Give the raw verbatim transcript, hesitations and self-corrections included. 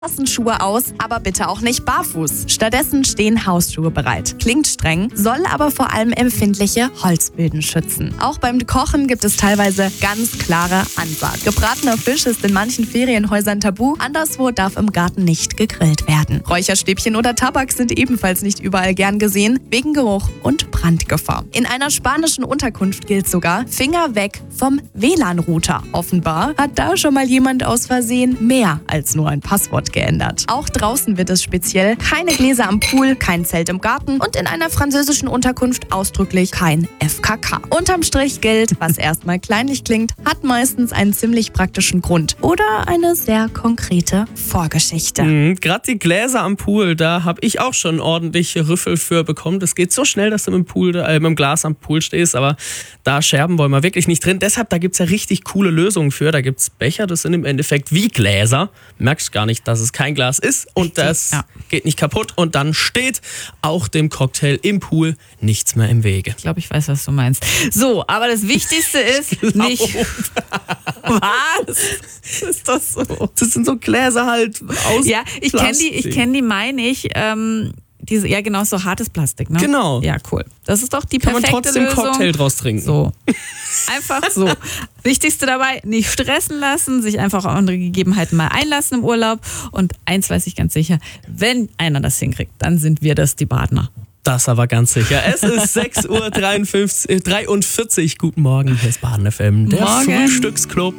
Passen Schuhe aus, aber bitte auch nicht barfuß. Stattdessen stehen Hausschuhe bereit. Klingt streng, soll aber vor allem empfindliche Holzböden schützen. Auch beim Kochen gibt es teilweise ganz klare Ansagen. Gebratener Fisch ist in manchen Ferienhäusern tabu, anderswo darf im Garten nicht gegrillt werden. Räucherstäbchen oder Tabak sind ebenfalls nicht überall gern gesehen, wegen Geruch und Brandgefahr. In einer spanischen Unterkunft gilt sogar, Finger weg vom W L A N-Router. Offenbar hat da schon mal jemand aus Versehen mehr als nur ein Passwort geändert. Auch draußen wird es speziell: keine Gläser am Pool, kein Zelt im Garten und in einer französischen Unterkunft ausdrücklich kein F K K. Unterm Strich gilt, was erstmal kleinlich klingt, hat meistens einen ziemlich praktischen Grund oder eine sehr konkrete Vorgeschichte. Mhm, Gerade die Gläser am Pool, da habe ich auch schon ordentliche Rüffel für bekommen. Das geht so schnell, dass du mit dem, Pool, äh, mit dem Glas am Pool stehst, aber da Scherben wollen wir wirklich nicht drin. Deshalb, da gibt es ja richtig coole Lösungen für. Da gibt es Becher, das sind im Endeffekt wie Gläser. Merkst gar nicht, dass es kein Glas ist und das ja. geht nicht kaputt und dann steht auch dem Cocktail im Pool nichts mehr im Wege. Ich glaube, ich weiß, was du meinst. So, aber das Wichtigste ist nicht... Was? Ist das so? Das sind so Gläser halt aus Ja, ich kenne die, ich kenne die, meine ich, ähm, diese, ja genau, so hartes Plastik, ne? Genau. Ja, cool. Das ist doch die perfekte Kann man trotzdem Lösung. Cocktail draus trinken. So. Einfach so. Wichtigste dabei, nicht stressen lassen, sich einfach auf andere Gegebenheiten mal einlassen im Urlaub. Und eins weiß ich ganz sicher, wenn einer das hinkriegt, dann sind wir das, die Badner. Das aber ganz sicher. Es ist sechs Uhr dreiundvierzig. Guten Morgen, hier ist Baden F M, der Morgen. Frühstücksclub.